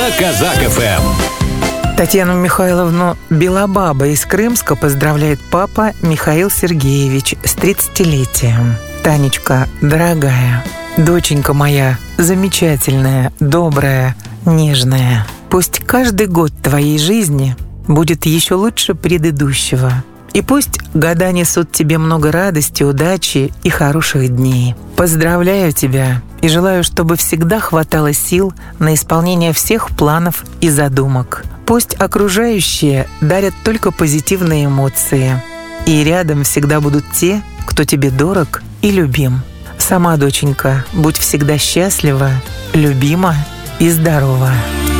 на Казак ФМ. Татьяну Михайловну Белобаба из Крымска поздравляет папа Михаил Сергеевич с 30-летием. Танечка, дорогая, доченька моя, замечательная, добрая, нежная. Пусть каждый год твоей жизни будет еще лучше предыдущего. И пусть года несут тебе много радости, удачи и хороших дней. Поздравляю тебя и желаю, чтобы всегда хватало сил на исполнение всех планов и задумок. Пусть окружающие дарят только позитивные эмоции. И рядом всегда будут те, кто тебе дорог и любим. Сама, доченька, будь всегда счастлива, любима и здорова.